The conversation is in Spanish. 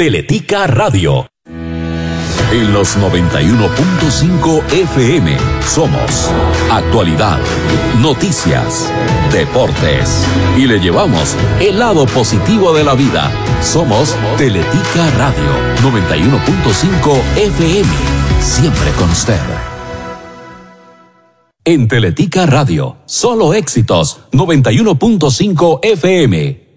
Teletica Radio. En los 91.5 FM somos actualidad, noticias, deportes y le llevamos el lado positivo de la vida. Somos Teletica Radio 91.5 FM, siempre con usted. En Teletica Radio, solo éxitos 91.5 FM.